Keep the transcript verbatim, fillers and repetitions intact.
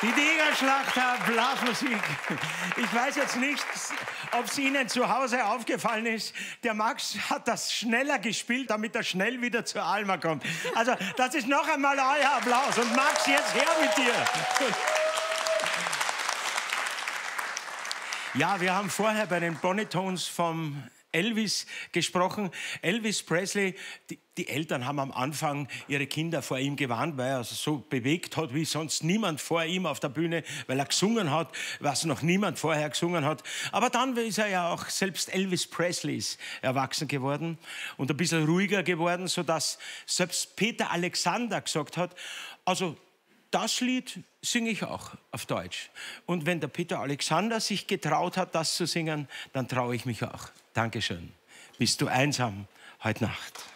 Die Tigerschlachter, Blasmusik. Ich weiß jetzt nicht, ob es Ihnen zu Hause aufgefallen ist. Der Max hat das schneller gespielt, damit er schnell wieder zur Alma kommt. Also, das ist noch einmal euer Applaus. Und Max, jetzt her mit dir. Ja, wir haben vorher bei den Bonitones vom Elvis gesprochen. Elvis Presley, die, die Eltern haben am Anfang ihre Kinder vor ihm gewarnt, weil er so bewegt hat wie sonst niemand vor ihm auf der Bühne, weil er gesungen hat, was noch niemand vorher gesungen hat. Aber dann ist er ja auch, selbst Elvis Presley ist erwachsen geworden und ein bisschen ruhiger geworden, sodass selbst Peter Alexander gesagt hat, also das Lied singe ich auch auf Deutsch. Und wenn der Peter Alexander sich getraut hat, das zu singen, dann traue ich mich auch. Dankeschön. Bist du einsam heute Nacht?